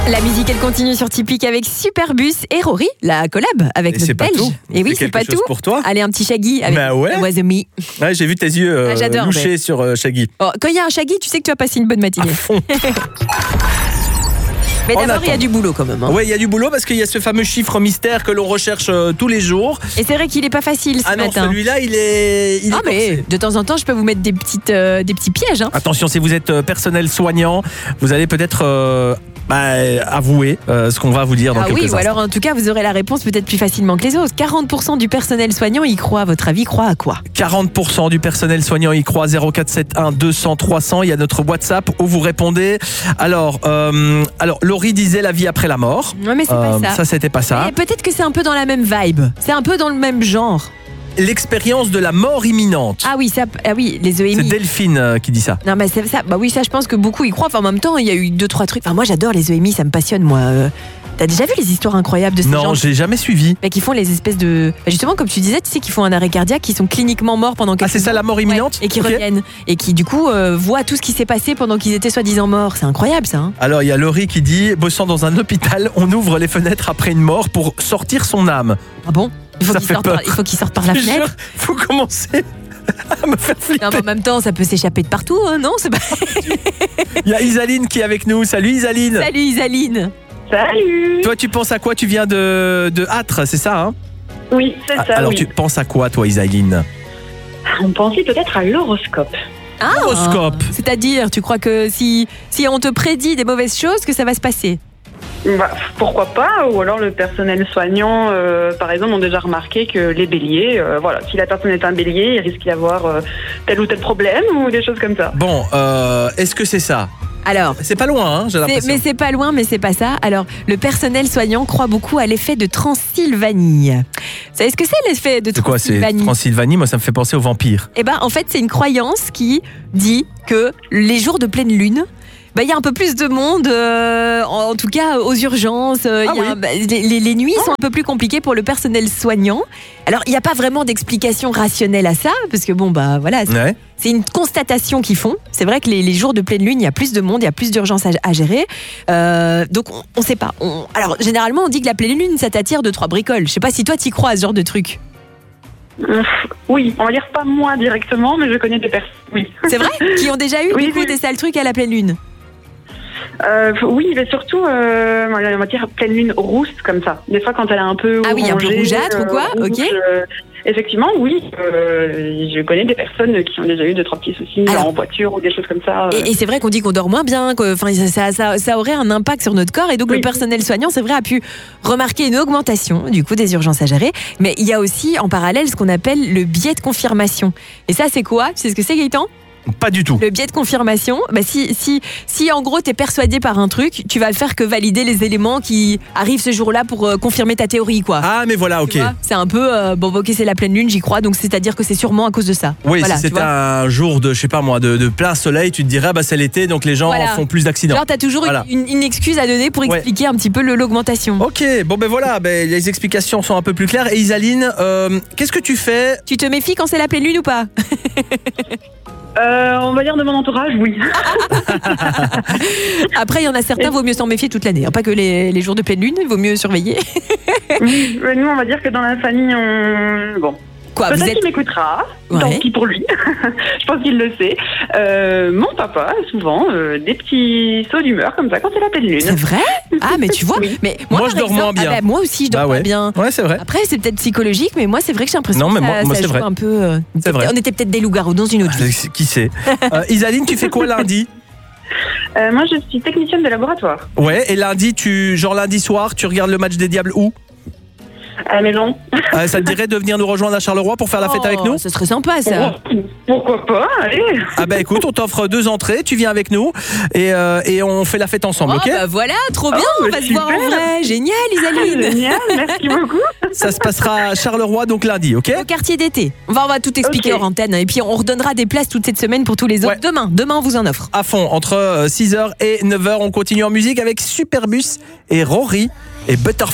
La musique, elle continue sur Typique avec Superbus et Rory, la collab avec notre Belge. Tout. Et oui, c'est pas tout. Pour toi. Allez, un petit Shaggy avec Was a Me. Ouais, j'ai vu tes yeux louchés sur Shaggy. Oh, quand il y a un Shaggy, tu sais que tu vas passer une bonne matinée. À fond. Mais d'abord, il y a du boulot quand même. Oui, il y a du boulot parce qu'il y a ce fameux chiffre mystère que l'on recherche tous les jours. Et c'est vrai qu'il n'est pas facile ce matin. Non, celui-là, il est mais de temps en temps, je peux vous mettre des petits pièges. Hein. Attention, si vous êtes personnel soignant, vous allez peut-être avouer ce qu'on va vous dire dans quelques instants. Ou alors en tout cas, vous aurez la réponse peut-être plus facilement que les autres. 40% du personnel soignant y croit. À votre avis, croit à quoi ? 40% du personnel soignant y croit. 0471 200 300. Il y a notre WhatsApp où vous répondez. Alors, Laurie disait la vie après la mort. Ouais, mais c'est pas ça. Ça, c'était pas ça. Et peut-être que c'est un peu dans la même vibe. C'est un peu dans le même genre. L'expérience de la mort imminente. Ah oui, les EMI. C'est Delphine qui dit ça. Non, mais c'est ça. Bah oui, ça, je pense que beaucoup y croient. Enfin, en même temps, il y a eu 2-3 trucs. Enfin, moi, j'adore les EMI, ça me passionne, moi. T'as déjà vu les histoires incroyables de ces gens? Non, j'ai jamais suivi. Mais qui font les espèces de... Justement, comme tu disais, tu sais, qui font un arrêt cardiaque, qui sont cliniquement morts pendant quelques c'est ça la mort imminente? Ouais, et qui reviennent. Et qui, du coup, voient tout ce qui s'est passé pendant qu'ils étaient soi-disant morts. C'est incroyable, ça. Hein. Alors, il y a Laurie qui dit, bossant dans un hôpital, on ouvre les fenêtres après une mort pour sortir son âme. Ah bon? Il faut qu'il sorte par la fenêtre. Il faut commencer à me faire flipper. Non, mais en même temps, ça peut s'échapper de partout, hein, non? C'est pas... Il y a Isaline qui est avec nous. Salut Isaline. Salut Isaline. Salut. Toi, tu penses à quoi? Tu viens de Âtres, c'est ça, hein? Oui, c'est ça. Alors, oui. tu penses à quoi, toi, Isaline? On pensait peut-être à l'horoscope. Ah, l'horoscope. C'est-à-dire, tu crois que si on te prédit des mauvaises choses, que ça va se passer? Bah, pourquoi pas? Ou alors le personnel soignant, par exemple, ont déjà remarqué que les béliers, si la personne est un bélier, il risque d'y avoir tel ou tel problème ou des choses comme ça. Bon, est-ce que c'est ça? Alors, c'est pas loin, hein, j'ai l'impression. Mais c'est pas loin, mais c'est pas ça. Alors, le personnel soignant croit beaucoup à l'effet de Transylvanie. Vous savez ce que c'est l'effet de Transylvanie? C'est quoi, c'est Transylvanie? Moi, ça me fait penser aux vampires. Eh ben, en fait, c'est une croyance qui dit que les jours de pleine lune, il y a un peu plus de monde, en tout cas aux urgences. Les nuits sont un peu plus compliquées pour le personnel soignant. Alors, il n'y a pas vraiment d'explication rationnelle à ça, parce que c'est une constatation qu'ils font. C'est vrai que les jours de pleine lune, il y a plus de monde, il y a plus d'urgences à gérer. Donc, on ne sait pas. Alors, généralement, on dit que la pleine lune, ça t'attire 2-3 bricoles. Je ne sais pas si toi, t'y crois à ce genre de truc. Oui, on va dire pas moi directement, mais je connais des personnes, oui. C'est vrai? Qui ont déjà eu des sales trucs à la pleine lune? Oui, mais surtout, on va dire pleine lune rousse comme ça. Des fois, quand elle est un peu orangée, un peu rougeâtre ou quoi? Rouge, ok. Effectivement, oui. Je connais des personnes qui ont déjà eu 2-3 petits soucis en voiture ou des choses comme ça. Et c'est vrai qu'on dit qu'on dort moins bien, ça aurait un impact sur notre corps. Et donc le personnel soignant, c'est vrai, a pu remarquer une augmentation du coup des urgences à gérer. Mais il y a aussi en parallèle ce qu'on appelle le biais de confirmation. Et ça, c'est quoi? Tu sais ce que c'est, Gaëtan? Pas du tout. Le biais de confirmation, si en gros t'es persuadé par un truc, tu vas le faire que valider les éléments qui arrivent ce jour-là pour confirmer ta théorie, quoi. Ah, mais voilà, ok. C'est un peu c'est la pleine lune, j'y crois, donc c'est-à-dire que c'est sûrement à cause de ça. Oui, si c'était un jour de, je sais pas moi, de plein soleil, tu te dirais, c'est l'été, donc les gens font plus d'accidents. Genre, t'as toujours une excuse à donner pour expliquer un petit peu l'augmentation. Ok, les explications sont un peu plus claires. Et Isaline, qu'est-ce que tu fais? Tu te méfies quand c'est la pleine lune ou pas? On va dire de mon entourage, oui. Après, il y en a certains, vaut mieux s'en méfier toute l'année. Pas que les jours de pleine lune, il vaut mieux surveiller. Oui, nous, on va dire que dans la famille, Quoi, peut-être qu'il m'écoutera, tant pis pour lui. Je pense qu'il le sait. Mon papa a souvent des petits sauts d'humeur comme ça quand c'est la pleine lune. C'est vrai? Ah, mais tu vois, mais moi je dors moins bien. Moi aussi, je dors pas bien. Ouais, c'est vrai. Après, c'est peut-être psychologique, mais moi, c'est vrai que j'ai l'impression que moi, ça c'est joue vrai. un peu. C'est vrai. On était peut-être des loups-garous dans une autre vie. Qui sait? Isaline, tu fais quoi lundi? Moi, je suis technicienne de laboratoire. Ouais, et lundi, lundi soir, tu regardes le match des Diables où? À la maison. Ça te dirait de venir nous rejoindre à Charleroi pour faire la fête avec nous? Ce serait sympa, ça. Pourquoi pas? Allez. Écoute, on t'offre 2 entrées, tu viens avec nous et on fait la fête ensemble, ok? Voilà, trop bien, on va se voir en vrai. Génial, Isaline. Génial, merci beaucoup. Ça se passera à Charleroi, donc lundi, ok? Au quartier d'été. On va tout expliquer hors antenne. Et puis, on redonnera des places toute cette semaine pour tous les autres. Demain, on vous en offre. À fond, entre 6h et 9h, on continue en musique avec Superbus et Rory et Butterfly.